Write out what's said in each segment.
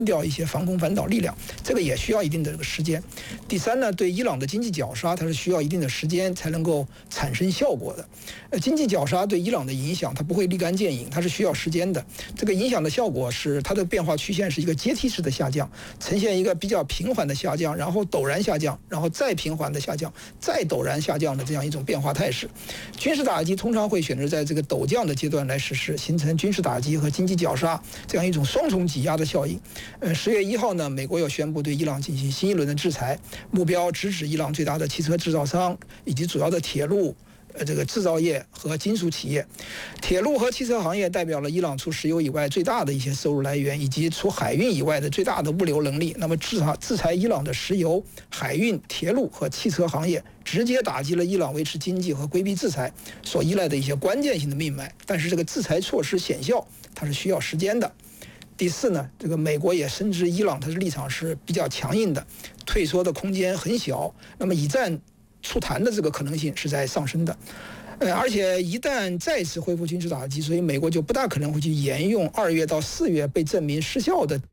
掉一些防空反导力量，这个也需要一定的这个时间。第三呢，对伊朗的经济绞杀，它是需要一定的时间才能够产生效果的。经济绞杀对伊朗的影响，它不会立竿见影，它是需要时间的。这个影响的效果是它的变化曲线是一个阶梯式的下降，呈现一个比较平缓的下降，然后陡然下降，然后再平缓的下降，再陡然下降的这样一种变化态势。军事打击通常会选择在这个陡降的阶段来实施，形成军事打击和经济绞杀这样一种双重挤压的效应。10月1号呢，美国又宣布对伊朗进行新一轮的制裁，目标直指伊朗最大的汽车制造商以及主要的铁路。这个制造业和金属企业，铁路和汽车行业代表了伊朗除石油以外最大的一些收入来源，以及除海运以外的最大的物流能力。那么制裁伊朗的石油、海运、铁路和汽车行业，直接打击了伊朗维持经济和规避制裁所依赖的一些关键性的命脉。但是这个制裁措施显效，它是需要时间的。第四呢，这个美国也深知伊朗它的立场是比较强硬的，退缩的空间很小，那么以战促谈的这个可能性是在上升的，而且一旦再次恢复军事打击，所以美国就不大可能会去沿用2月到4月被证明失效的。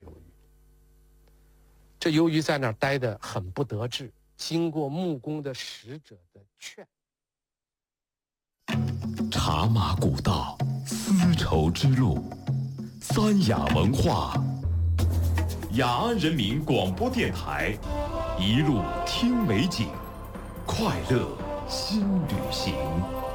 这由于在那儿待得很不得志，经过木工的使者的劝， 茶马古道，丝绸之路，三雅文化，雅安人民广播电台，一路听美景，快乐新旅行。